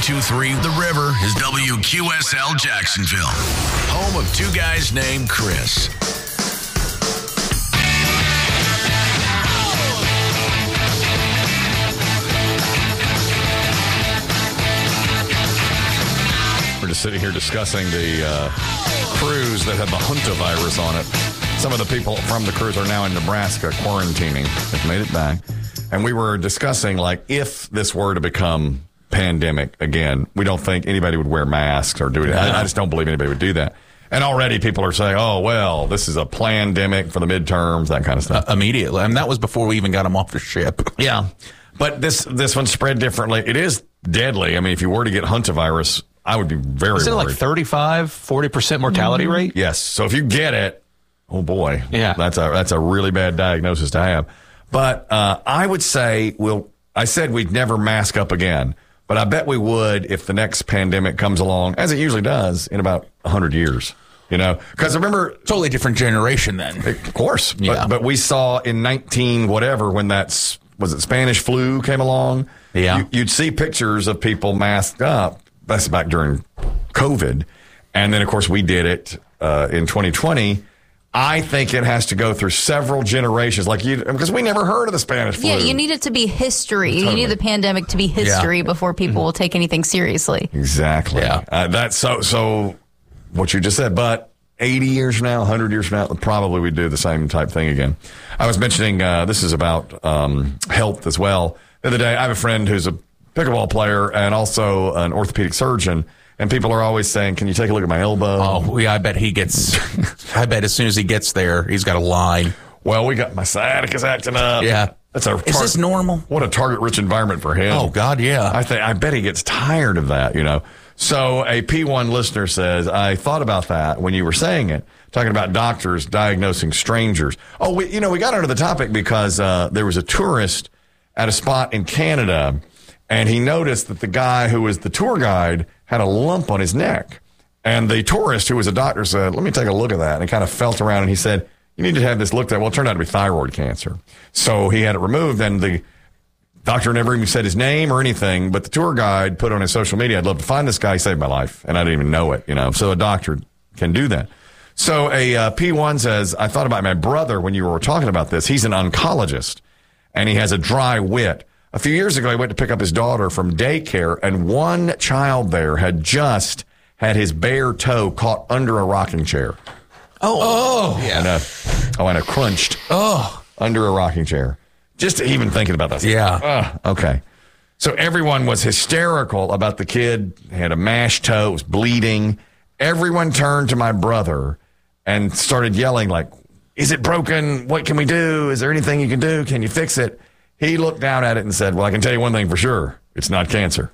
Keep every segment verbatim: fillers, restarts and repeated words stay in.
two three The River is W Q S L Jacksonville, home of two guys named Chris. We're just sitting here discussing the uh, cruise that had the hantavirus on it. Some of the people from the cruise are now in Nebraska quarantining. They've made it back. And we were discussing, like, if this were to become pandemic again, we don't think anybody would wear masks or do it. I, I just don't believe anybody would do that. And already people are saying, oh, well, this is a pandemic for the midterms, that kind of stuff. Uh, immediately. I mean, that was before we even got them off the ship. Yeah. But this this one spread differently. It is deadly. I mean, if you were to get hantavirus, I would be very Is it worried. like thirty-five, forty percent mortality rate? Yes. So if you get it, oh boy, yeah, that's a that's a really bad diagnosis to have. But uh, I would say, we'll. I said we'd never mask up again, but I bet we would if the next pandemic comes along, as it usually does, in about one hundred years. You know, because remember, totally different generation then. Of course, yeah. But, but we saw in nineteen whatever when that was it Spanish flu came along. Yeah, you, you'd see pictures of people masked up. That's back during COVID. And then, of course, we did it uh, in twenty twenty. I think it has to go through several generations, like you, because we never heard of the Spanish flu. Yeah, you need it to be history. Totally. You need the pandemic to be history Yeah. before people will take anything seriously. Exactly. Yeah. Uh, that's so, so what you just said, but eighty years from now, one hundred years from now, probably we'd do the same type thing again. I was mentioning, uh, this is about um, health as well. The other day, I have a friend who's a pickleball player and also an orthopedic surgeon, and people are always saying, can you take a look at my elbow? Oh, yeah, I bet he gets, I bet as soon as he gets there, he's got a line. Well, we got my sciaticus acting up. Yeah. That's a tar- Is this normal? What a target-rich environment for him. Oh, God, yeah. I think I bet he gets tired of that, you know. So a P one listener says, I thought about that when you were saying it, talking about doctors diagnosing strangers. Oh, we, you know, we got onto the topic because uh, there was a tourist at a spot in Canada, and he noticed that the guy who was the tour guide had a lump on his neck. And the tourist, who was a doctor, said, let me take a look at that. And he kind of felt around, and he said, you need to have this looked at. Well, it turned out to be thyroid cancer. So he had it removed, and the doctor never even said his name or anything, but the tour guide put on his social media, I'd love to find this guy, he saved my life. And I didn't even know it, you know. So a doctor can do that. So a uh, P one says, I thought about my brother when you were talking about this. He's an oncologist, and he has a dry wit. A few years ago, he went to pick up his daughter from daycare, and one child there had just had his bare toe caught under a rocking chair. Oh, oh, yeah. And, uh, oh, and a crunched oh. under a rocking chair. Just even thinking about that. Yeah. Uh, okay. So everyone was hysterical about the kid. He had a mashed toe. It was bleeding. Everyone turned to my brother and started yelling like, is it broken? What can we do? Is there anything you can do? Can you fix it? He looked down at it and said, well, I can tell you one thing for sure. It's not cancer.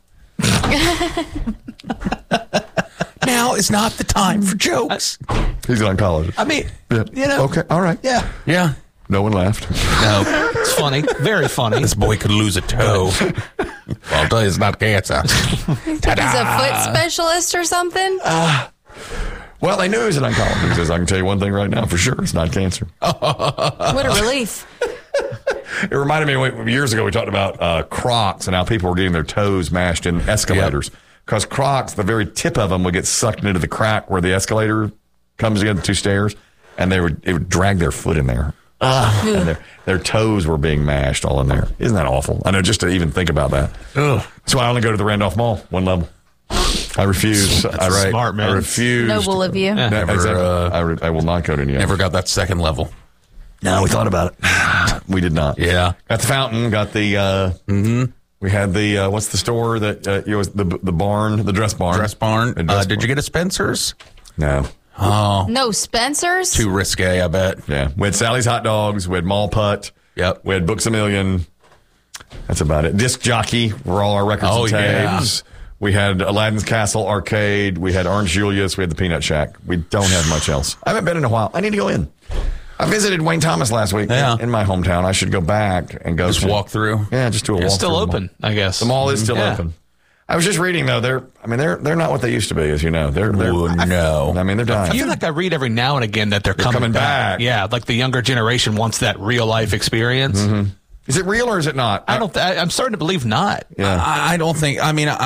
Now is not the time for jokes. He's an oncologist. I mean, yeah. you know. Okay. All right. Yeah. Yeah. No one laughed. No. It's funny. Very funny. This boy could lose a toe. Well, I'll tell you, it's not cancer. He's a foot specialist or something? Uh, well, they knew he was an oncologist. He says, I can tell you one thing right now for sure. It's not cancer. What a relief. It reminded me when, years ago we talked about uh, Crocs and how people were getting their toes mashed in escalators. Because yep. Crocs, the very tip of them would get sucked into the crack where the escalator comes together, the two stairs, and they would it would drag their foot in there. Ugh. And their, their toes were being mashed all in there. Isn't that awful? I know, just to even think about that. Ugh. That's why I only go to the Randolph Mall, one level. I refuse. That's I write, smart, man. I refuse. Noble of you. No, Never, exactly. uh, I, re- I will not go to New York. Never got that second level. No, we thought about it. We did not. Yeah. Got the fountain, got the, uh, mm-hmm. we had the, uh, what's the store that, uh, it was the the barn, the dress barn. Dress barn. Dress uh, barn. Did you get a Spencer's? No. Oh. No Spencer's? Too risque, I bet. Yeah. We had Sally's Hot Dogs. We had Mall Putt. Yep. We had Books A Million. That's about it. Disc Jockey were all our records oh, and tapes. Yeah. We had Aladdin's Castle Arcade. We had Orange Julius. We had the Peanut Shack. We don't have much else. I haven't been in a while. I need to go in. I visited Wayne Thomas last week yeah. in, in my hometown. I should go back and go. Just to, walk through. Yeah, just do a walk. It's still through open, I guess. The mall is still yeah. open. I was just reading though. They're, I mean, they're they're not what they used to be, as you know. They're, they're Ooh, no. I mean, they're dying. I feel like I read every now and again that they're, they're coming, coming back. back. Yeah, like the younger generation wants that real life experience. Mm-hmm. Is it real or is it not? I don't. Th- I, I'm starting to believe not. Yeah. I, I don't think. I mean, I,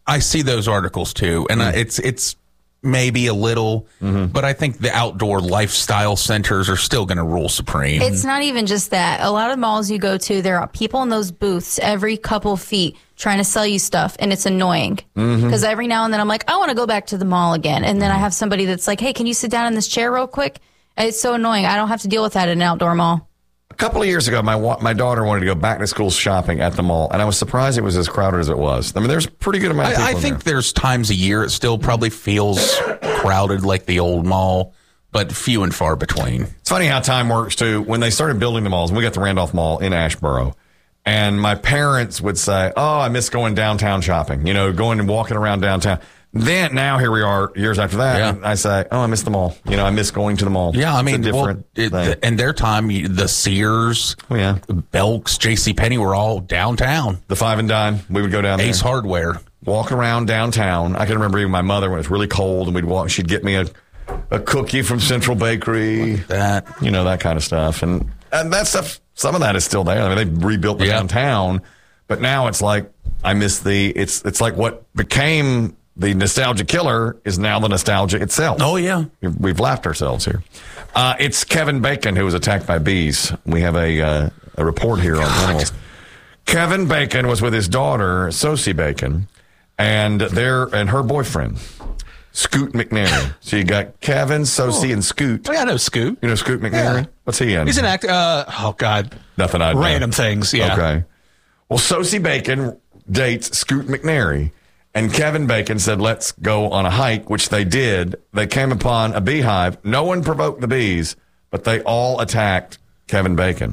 I see those articles too, and uh, it's it's maybe a little, mm-hmm. but I think the outdoor lifestyle centers are still going to rule supreme. It's not even just that. A lot of malls you go to, there are people in those booths every couple feet trying to sell you stuff, and it's annoying. Because mm-hmm. every now and then I'm like, I want to go back to the mall again. And then I have somebody that's like, hey, can you sit down in this chair real quick? And it's so annoying. I don't have to deal with that at an outdoor mall. A couple of years ago, my my daughter wanted to go back to school shopping at the mall, and I was surprised it was as crowded as it was. I mean, there's a pretty good amount of people I, I think there. there's times a year it still probably feels crowded like the old mall, but few and far between. It's funny how time works, too. When they started building the malls, and we got the Randolph Mall in Asheboro, and my parents would say, oh, I miss going downtown shopping, you know, going and walking around downtown. Then, now, here we are, years after that, yeah. and I say, oh, I miss the mall. You know, I miss going to the mall. Yeah, I mean, it's a different well, it, thing. in their time, the Sears, oh, yeah. Belk's, JCPenney were all downtown. The Five and Dime, we would go down there. Ace Hardware. Walk around downtown. I can remember even my mother when it was really cold, and we'd walk. She'd get me a, a cookie from Central Bakery. That. You know, that kind of stuff. And, and that stuff, some of that is still there. I mean, they rebuilt the yeah. downtown, but now it's like, I miss the, it's it's like what became the nostalgia killer is now the nostalgia itself. Oh, yeah. We've laughed ourselves here. Uh, it's Kevin Bacon who was attacked by bees. We have a uh, a report here on animals. Kevin Bacon was with his daughter, Sosie Bacon, and their and her boyfriend, Scoot McNairy. So you got Kevin, Sosie, oh. and Scoot. Oh, yeah, I know Scoot. You know Scoot McNairy? Yeah. What's he in? He's an actor. Uh, oh, God. Nothing I know. Random things, yeah. Okay. Well, Sosie Bacon dates Scoot McNairy. And Kevin Bacon said, let's go on a hike, which they did. They came upon a beehive. No one provoked the bees, but they all attacked Kevin Bacon.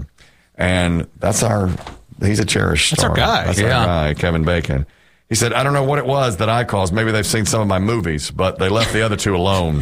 And that's our, he's a cherished That's star. our guy. That's yeah. our guy, Kevin Bacon. He said, I don't know what it was that I caused. Maybe they've seen some of my movies, but they left the other two alone.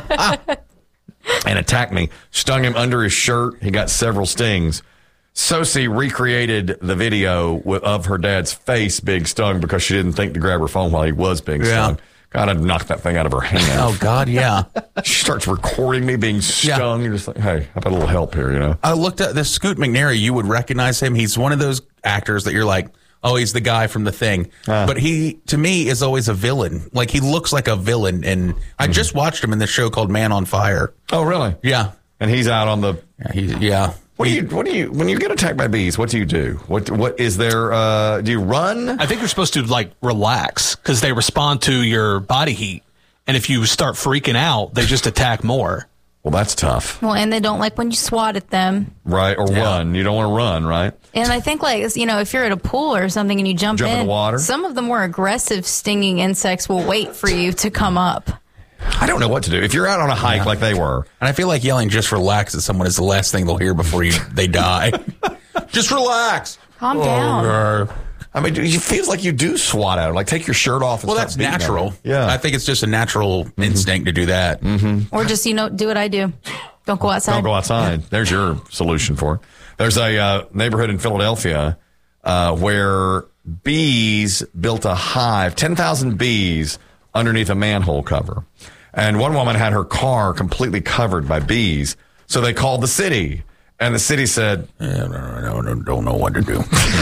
And attacked me. Stung him under his shirt. He got several stings. Sosie recreated the video with, of her dad's face being stung because she didn't think to grab her phone while he was being yeah. stung. Kind of knocked that thing out of her hand. Oh, God, yeah. She starts recording me being stung. Yeah. You're just like, hey, how about a little help here, you know? I looked at this Scoot McNairy. You would recognize him. He's one of those actors that you're like, oh, he's the guy from The Thing. Uh, but he, to me, is always a villain. Like, he looks like a villain. And I mm-hmm. just watched him in this show called Man on Fire. Oh, really? Yeah. And he's out on the... Yeah. He, yeah. What do you? What do you? When you get attacked by bees, what do you do? What? What is there? Uh, do you run? I think you're supposed to like relax because they respond to your body heat, and if you start freaking out, they just attack more. Well, that's tough. Well, and they don't like when you swat at them. Right, or yeah. run. You don't want to run, right? And I think, like, you know, if you're at a pool or something and you jump, jump in, in the water, some of the more aggressive stinging insects will wait for you to come up. I don't know what to do. If you're out on a hike yeah. like they were. And I feel like yelling just relax at someone is the last thing they'll hear before you they die. Just relax. Calm down. Oh, I mean, it feels like you do swat at them. Like, take your shirt off and well, start that's beating natural. them. Yeah. I think it's just a natural mm-hmm. instinct to do that. Mm-hmm. Or just, you know, do what I do. Don't go outside. Don't go outside. There's your solution for it. There's a uh, neighborhood in Philadelphia uh, where bees built a hive, ten thousand bees underneath a manhole cover. And one woman had her car completely covered by bees. So they called the city. And the city said, yeah, no, no, no, don't know what to do.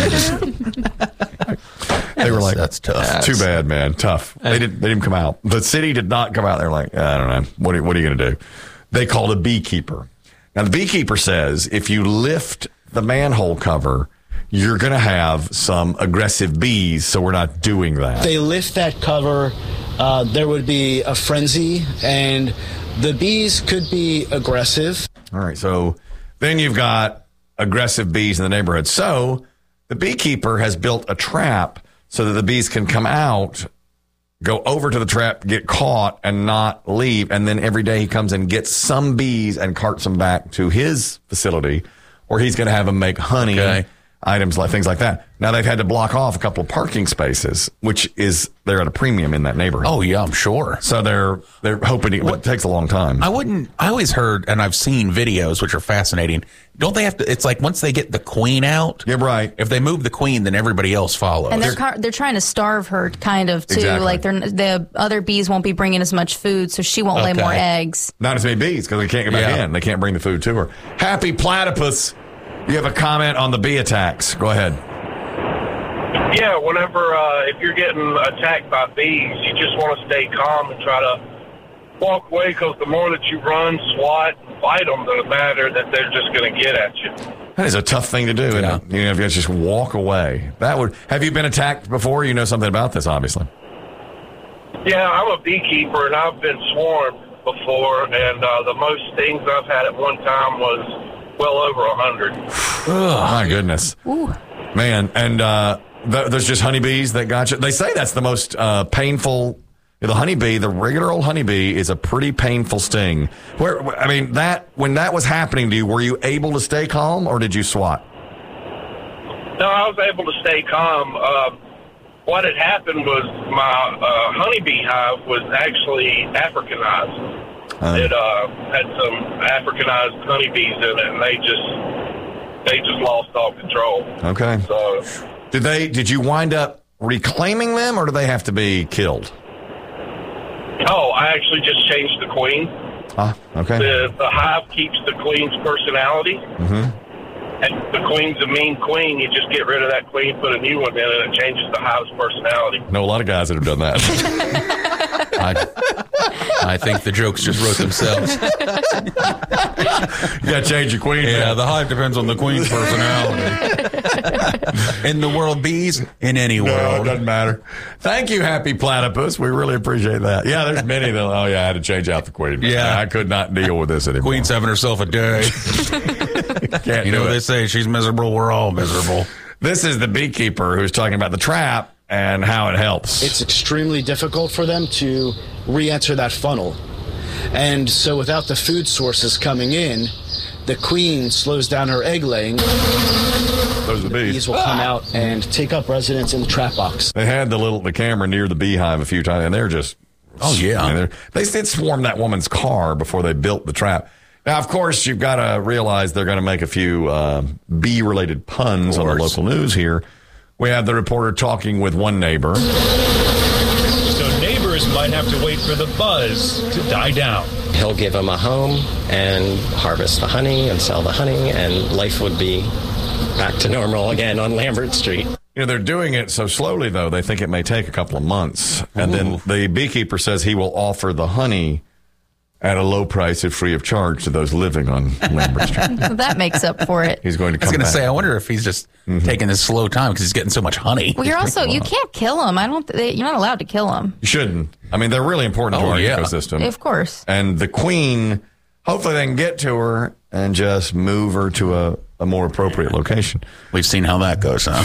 They were like, that's tough. That's too bad, man. Tough. They didn't, they didn't come out. The city did not come out. They're like, I don't know. What are, what are you going to do? They called a beekeeper. Now, the beekeeper says if you lift the manhole cover, you're going to have some aggressive bees, so we're not doing that. They lift that cover, uh, there would be a frenzy, and the bees could be aggressive. All right, so then you've got aggressive bees in the neighborhood. So the beekeeper has built a trap so that the bees can come out, go over to the trap, get caught, and not leave. And then every day he comes and gets some bees and carts them back to his facility, or he's going to have them make honey. Okay. Items like things like that. Now they've had to block off a couple of parking spaces, which is they're at a premium in that neighborhood. Oh yeah, I'm sure. So they're they're hoping to, it takes a long time. I wouldn't. I always heard, and I've seen videos which are fascinating. Don't they have to? It's like once they get the queen out. Yeah, right. If they move the queen, then everybody else follows. And they're they're, they're trying to starve her, kind of too. Exactly. Like they're the other bees won't be bringing as much food, so she won't Okay. lay more eggs. Not as many bees because they can't get back Yeah. in. They can't bring the food to her. Happy Platypus. You have a comment on the bee attacks. Go ahead. Yeah, whenever, uh, if you're getting attacked by bees, you just want to stay calm and try to walk away, because the more that you run, swat, and fight them, the better that they're just going to get at you. That is a tough thing to do, isn't Yeah. it? You know, if you just walk away. That would. Have you been attacked before? You know something about this, obviously. Yeah, I'm a beekeeper, and I've been swarmed before, and uh, the most stings I've had at one time was well over a hundred. Oh, my goodness. Ooh. Man, and uh, th- there's just honeybees that got you. They say that's the most uh, painful. The honeybee, the regular old honeybee, is a pretty painful sting. Where I mean, that when that was happening to you, were you able to stay calm, or did you swat? No, I was able to stay calm. Uh, what had happened was my uh, honeybee hive was actually Africanized. Um, it uh, had some Africanized honeybees in it, and they just they just lost all control. Okay. So, Did they? Did you wind up reclaiming them, or do they have to be killed? oh, I actually just changed the queen. Ah, okay. The, the hive keeps the queen's personality. Mm-hmm. And if the queen's a mean queen, you just get rid of that queen, put a new one in, and it changes the hive's personality. Know a lot of guys that have done that. I, I think the jokes just wrote themselves. You got to change your queen. Yeah, the hive depends on the queen's personality. In the world, bees, in any No, it world. doesn't matter. Thank you, Happy Platypus. We really appreciate that. Yeah, there's many that, oh, yeah, I had to change out the queen. Yeah. I could not deal with this anymore. Queen's having herself a day. Can't You do know, it. they say she's miserable, we're all miserable. This is the beekeeper who's talking about the trap and how it helps. It's extremely difficult for them to re-enter that funnel. And so without the food sources coming in, the queen slows down her egg laying. Those are the bees. Bees will come out and take up residence in the trap box. They had the little the camera near the beehive a few times, and they're just Oh, yeah. I mean, they're- they did swarm that woman's car before they built the trap. Now, of course, you've got to realize they're going to make a few uh, bee-related puns on the local news here. We have the reporter talking with one neighbor. So neighbors might have to wait for the buzz to die down. He'll give them a home and harvest the honey and sell the honey, and life would be back to normal again on Lambert Street. You know, they're doing it so slowly, though, they think it may take a couple of months. And then the beekeeper says he will offer the honey at a low price and free of charge to those living on Lambert Street. So that makes up for it. He's going to I was come going to back. say, I wonder if he's just taking this slow time because he's getting so much honey. Well, you're also you can't kill them. I don't. They, you're not allowed to kill them. You shouldn't. I mean, they're really important to Oh, our yeah. ecosystem. Of course. And the queen, hopefully they can get to her and just move her to a, a more appropriate location. We've seen how that goes, huh?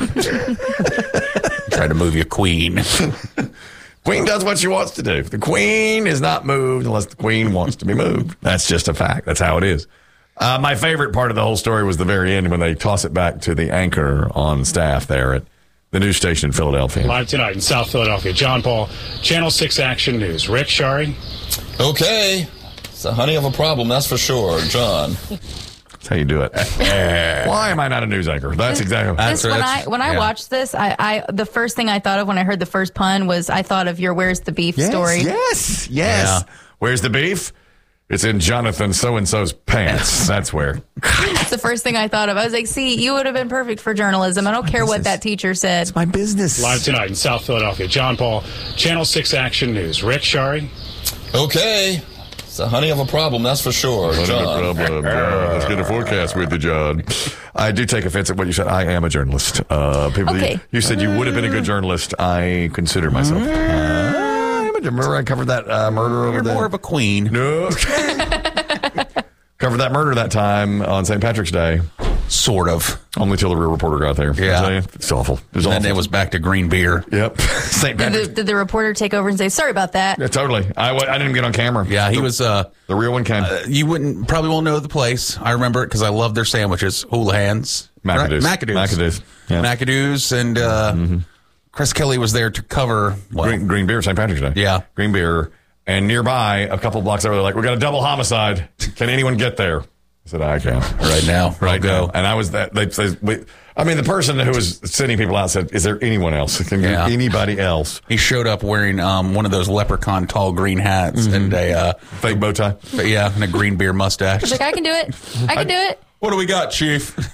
Try to move your queen. Queen does what she wants to do. The queen is not moved unless the queen wants to be moved. That's just a fact. That's how it is. Uh, my favorite part of the whole story was the very end when they toss it back to the anchor on staff there at the news station in Philadelphia. Live tonight in South Philadelphia. John Paul, Channel six Action News. Rick, Shari? Okay. It's a honey of a problem, that's for sure, John. That's how you do it. Why am I not a news anchor? That's exactly This, when I when I yeah. watched this, I, I the first thing I thought of when I heard the first pun was I thought of your "Where's the Beef" Yes, story. Yes, yes. Yeah. Where's the beef? It's in Jonathan so-and-so's pants. That's where. That's the first thing I thought of. I was like, see, you would have been perfect for journalism. I don't care what that teacher said. My business. Live tonight in South Philadelphia. John Paul, Channel six Action News. Rick, Shari? Okay. It's a honey of a problem, that's for sure, John. Problem. Yeah, let's get a forecast with you, John. I do take offense at what you said. I am a journalist. Uh, people, Okay. you, you said you would have been a good journalist. I consider myself. Uh, I am a- remember I covered that uh, murder over You're there? more of a queen. No. Covered that murder that time on Saint Patrick's Day. Sort of. Only till the real reporter got there. Yeah. I tell you, it's awful. It was And awful. then it was back to green beer. Yep. Saint Did Patrick's. the, did the reporter take over and say, sorry about that? Yeah, totally. I, wa- I didn't even get on camera. Yeah, he the, was. Uh, The real one came. you wouldn't probably won't know the place. I remember it because I love their sandwiches. Houlihan's, McAdoo's. Right? McAdoo's, McAdoo's. Yeah. McAdoo's, and uh, Chris Kelly was there to cover. Well, green, green beer, Saint Patrick's Day. Yeah. Green beer. And nearby, a couple blocks over, they're like, we got a double homicide. Can anyone get there? I said, I can. right now, Right I'll now. go. And I was that. They said, we, I mean, the person who was sending people out said, is there anyone else? Can Yeah. anybody else? He showed up wearing um, one of those leprechaun tall green hats and a uh, Fake bow tie? yeah, and a green beer mustache. He's like, I can do it. I can do it. What do we got, Chief?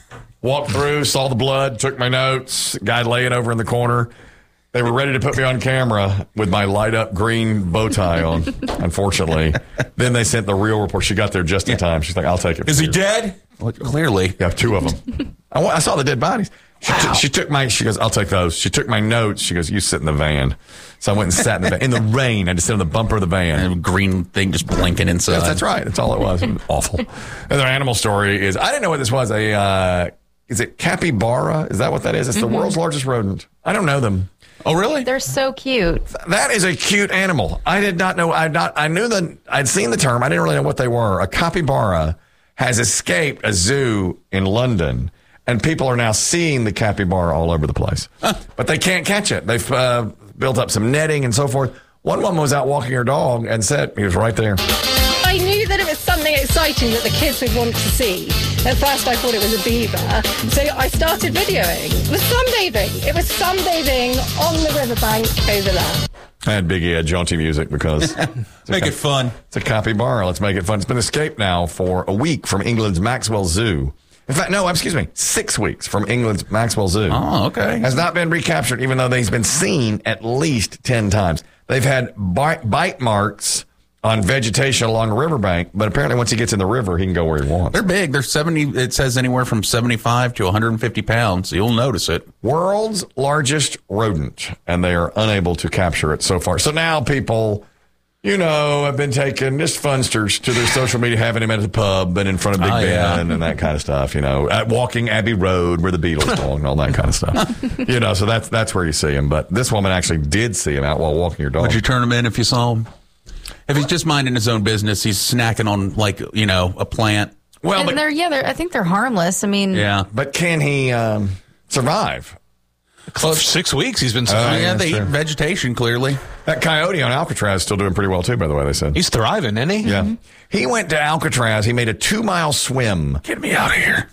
Walked through, saw the blood, took my notes. Guy laying over in the corner. They were ready to put me on camera with my light up green bow tie on, unfortunately. Then they sent the real report. She got there just in time. She's like, I'll take it. Is he you. dead? Well, clearly. Yeah, two of them. I, I saw the dead bodies. She, wow. t- she took my, she goes, I'll take those. She took my notes. She goes, you sit in the van. So I went and sat in the van. In the rain, I had to sit on the bumper of the van. And a green thing just blinking inside. Yes, that's right. That's all it was. It was awful. Another animal story is, I didn't know what this was. A, uh, is it capybara? Is that what that is? It's mm-hmm. the world's largest rodent. I don't know them. Oh, really? They're so cute. That is a cute animal. I did not know. I not. I knew that. I'd seen the term. I didn't really know what they were. A capybara has escaped a zoo in London, and people are now seeing the capybara all over the place. Huh. But they can't catch it. They've uh, built up some netting and so forth. One woman was out walking her dog and said he was right there. I knew that it was something exciting that the kids would want to see. At first I thought it was a beaver, so I started videoing. It was sunbathing. It was sunbathing on the riverbank over there. I had Biggie had jaunty music because... make a, it fun. It's a capybara. Let's make it fun. It's been escaped now for a week from England's Maxwell Zoo. In fact, no, excuse me, six weeks from England's Maxwell Zoo. Oh, okay. Has not been recaptured, even though he's been seen at least ten times. They've had bite, bite marks on vegetation along the riverbank, but apparently once he gets in the river, he can go where he wants. They're big. They're seventy. It says anywhere from seventy-five to one hundred fifty pounds. So you'll notice it. World's largest rodent, and they are unable to capture it so far. So now people, you know, have been taking just funsters to their social media, having him at the pub and in front of Big oh, Ben yeah. and that kind of stuff. You know, at walking Abbey Road where the Beatles belong and all that kind of stuff. You know, so that's that's where you see him. But this woman actually did see him out while walking your dog. Would you turn him in if you saw him? If he's just minding his own business, he's snacking on, like, you know, a plant. Well, and but, they're, yeah, they're, I think they're harmless. I mean, yeah. But can he um, survive? Well, for six weeks he's been surviving. Uh, yeah, they eat vegetation, clearly. That coyote on Alcatraz is still doing pretty well, too, by the way, they said. He's thriving, isn't he? Yeah. Mm-hmm. He went to Alcatraz. He made a two-mile swim. Get me out of here.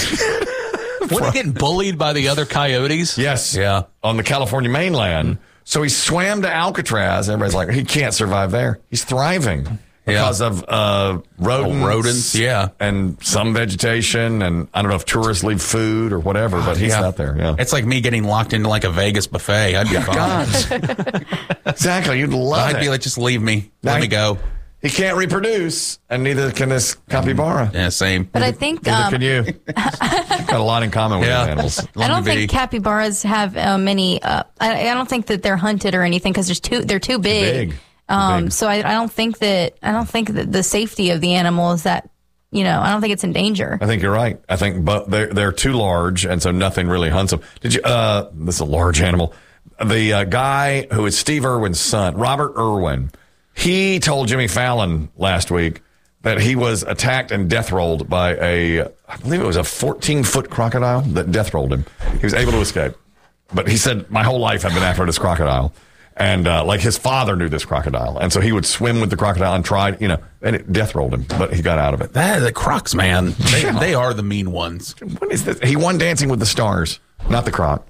Wasn't he getting bullied by the other coyotes? Yes. Yeah. On the California mainland. So he swam to Alcatraz. Everybody's like, he can't survive there. He's thriving because yeah. of uh, rodents. Oh, rodents, yeah. And some vegetation. And I don't know if tourists leave food or whatever, but he's yeah. out there. Yeah. It's like me getting locked into like a Vegas buffet. I'd be fine. Exactly. You'd love I'd it. be like, just leave me. Let now, me go. He can't reproduce, and neither can this capybara. Yeah, same. But I think Neither um, can you. Got a lot in common with Yeah. animals. I don't think capybaras have uh, many. Uh, I, I don't think that they're hunted or anything because there's too they're too big. Big. Um, Big. So I, I don't think that I don't think that the safety of the animal is that you know I don't think it's in danger. I think you're right. I think, but they're they're too large, and so nothing really hunts them. Did you? Uh, this is a large animal. The uh, guy who is Steve Irwin's son, Robert Irwin. He told Jimmy Fallon last week that he was attacked and death rolled by a, I believe it was a fourteen foot crocodile that death rolled him. He was able to escape. But he said, my whole life I've been after this crocodile. And uh, like his father knew this crocodile. And so he would swim with the crocodile and tried, you know, and it death rolled him. But he got out of it. That, the crocs, man. They, they are the mean ones. What is this? He won Dancing with the Stars, not the croc.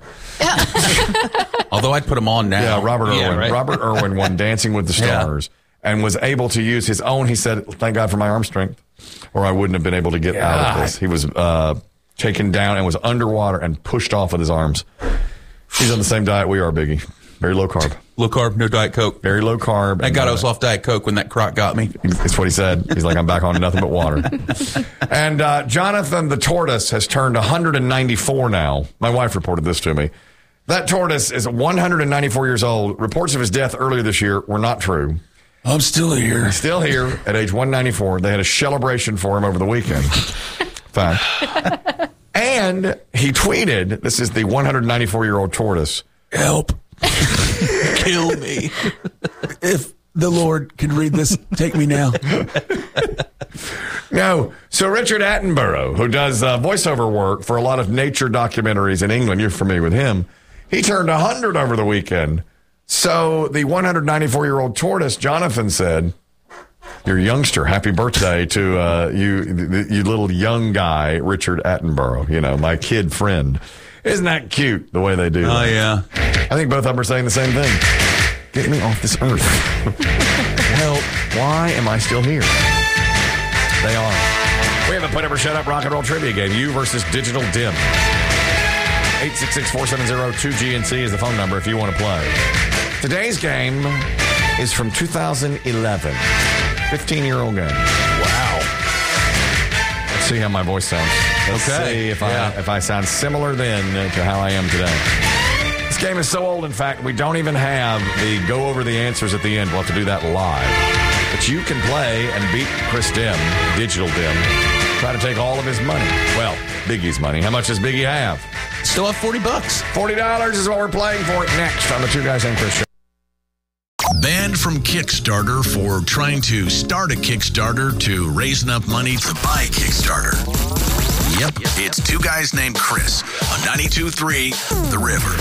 Although I'd put him on now. Yeah, Robert Irwin. Yeah, right. Robert Irwin won Dancing with the Stars Yeah. and was able to use his own, he said, thank God for my arm strength, or I wouldn't have been able to get out of this. He was uh, taken down and was underwater and pushed off with his arms. He's on the same diet we are, Biggie. Very low carb. Low carb, no Diet Coke. Very low carb. Thank God I was off Diet Coke when that croc got me. That's what he said. He's like, I'm back on nothing but water. And uh, Jonathan the tortoise has turned one hundred ninety-four now. My wife reported this to me. That tortoise is one hundred ninety-four years old. Reports of his death earlier this year were not true. I'm still here. He's still here at age one ninety-four. They had a celebration for him over the weekend. Fact. And he tweeted, this is the one hundred ninety-four-year-old tortoise. Help. Kill me. If the Lord can read this, take me now. No. So Richard Attenborough, who does uh, voiceover work for a lot of nature documentaries in England, you're familiar with him, he turned one hundred over the weekend. So the one hundred ninety-four-year-old tortoise, Jonathan, said, your youngster, happy birthday to uh, you, you little young guy, Richard Attenborough, you know, my kid friend. Isn't that cute, the way they do Oh, that? yeah. I think both of them are saying the same thing. Get me off this earth. Help. Why am I still here? They are. We have a Put Up or Shut Up rock and roll trivia game. You versus Digital Dim. eight six six, four seven zero, two G N C is the phone number if you want to play. Today's game is from two thousand eleven. fifteen-year-old game. Wow. Let's see how my voice sounds. Let's Okay. see if, Yeah. I, if I sound similar then to how I am today. This game is so old, in fact, we don't even have the go over the answers at the end. We'll have to do that live. But you can play and beat Chris Dim, Digital Dim, try to take all of his money. Well, Biggie's money. How much does Biggie have? Still have forty bucks. forty dollars is what we're playing for next on the Two Guys Named Chris show. Banned from Kickstarter for trying to start a Kickstarter to raise enough money to buy Kickstarter. Yep, it's Two Guys Named Chris on ninety-two point three The River.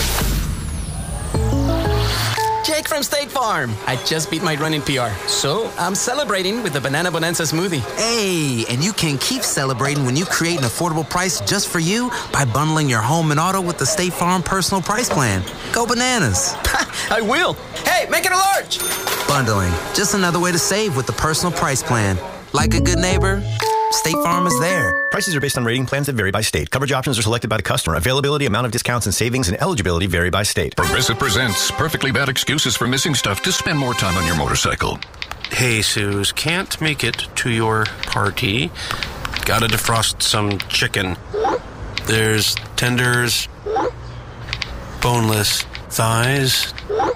Jake from State Farm. I just beat my running P R, so I'm celebrating with the Banana Bonanza smoothie. Hey, and you can keep celebrating when you create an affordable price just for you by bundling your home and auto with the State Farm Personal Price Plan. Go bananas. I will. Hey, make it a large. Bundling, just another way to save with the Personal Price Plan. Like a good neighbor, State Farm is there. Prices are based on rating plans that vary by state. Coverage options are selected by the customer. Availability, amount of discounts and savings, and eligibility vary by state. Progressive presents perfectly bad excuses for missing stuff to spend more time on your motorcycle. Hey, Suze, can't make it to your party. Gotta defrost some chicken. There's tenders, boneless thighs.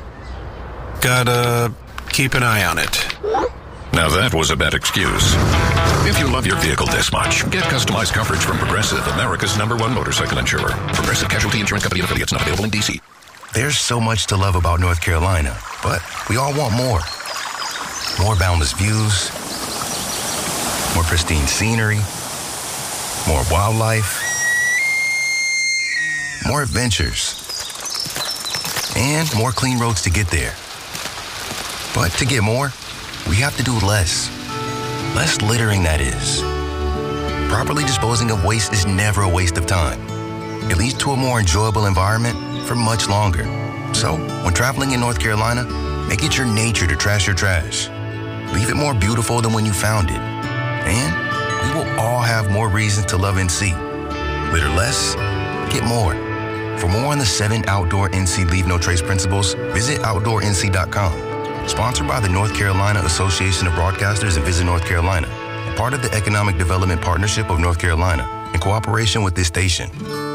Gotta keep an eye on it. Now that was a bad excuse. If you love your vehicle this much, get customized coverage from Progressive, America's number one motorcycle insurer. Progressive Casualty Insurance Company and affiliates, not available in D C. There's so much to love about North Carolina, but we all want more. More boundless views, more pristine scenery, more wildlife, more adventures, and more clean roads to get there. But to get more, we have to do less. Less littering, that is. Properly disposing of waste is never a waste of time. It leads to a more enjoyable environment for much longer. So, when traveling in North Carolina, make it your nature to trash your trash. Leave it more beautiful than when you found it. And we will all have more reasons to love N C. Litter less, get more. For more on the seven outdoor N C Leave No Trace principles, visit outdoor N C dot com. Sponsored by the North Carolina Association of Broadcasters and Visit North Carolina, part of the Economic Development Partnership of North Carolina, in cooperation with this station.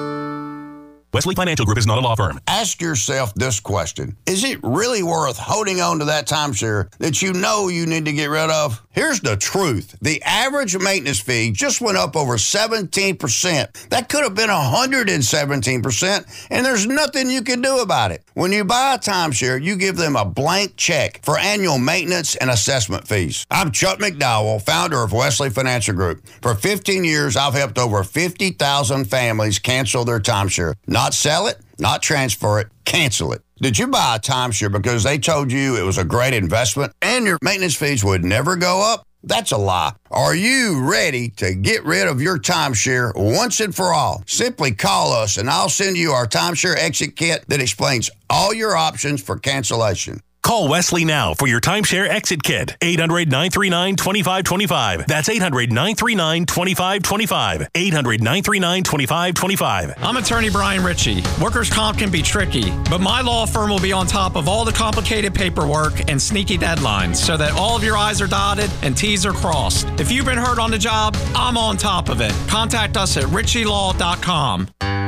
Wesley Financial Group is not a law firm. Ask yourself this question. Is it really worth holding on to that timeshare that you know you need to get rid of? Here's the truth. The average maintenance fee just went up over seventeen percent. That could have been one hundred seventeen percent, and there's nothing you can do about it. When you buy a timeshare, you give them a blank check for annual maintenance and assessment fees. I'm Chuck McDowell, founder of Wesley Financial Group. For fifteen years, I've helped over fifty thousand families cancel their timeshare. Not sell it, not transfer it, cancel it. Did you buy a timeshare because they told you it was a great investment and your maintenance fees would never go up? That's a lie. Are you ready to get rid of your timeshare once and for all? Simply call us and I'll send you our timeshare exit kit that explains all your options for cancellation. Call Wesley now for your timeshare exit kit. eight hundred, nine three nine, two five two five. That's eight hundred, nine three nine, two five two five. eight hundred, nine three nine, two five two five. I'm attorney Brian Ritchie. Workers' comp can be tricky, but my law firm will be on top of all the complicated paperwork and sneaky deadlines so that all of your I's are dotted and T's are crossed. If you've been hurt on the job, I'm on top of it. Contact us at ritchie law dot com.